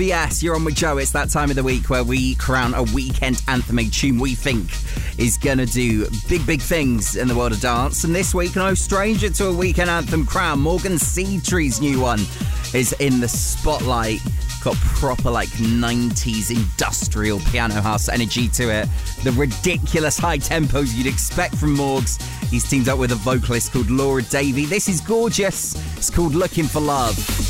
But yes, you're on with Joe. It's that time of the week where we crown a weekend anthem, a tune we think is going to do big, big things in the world of dance. And this week, no stranger to a weekend anthem crown. Morgan Seatree's new one is in the spotlight. Got proper 90s industrial piano house energy to it. The ridiculous high tempos you'd expect from Morgs. He's teamed up with a vocalist called Laura Davey. This is gorgeous. It's called Looking for Love.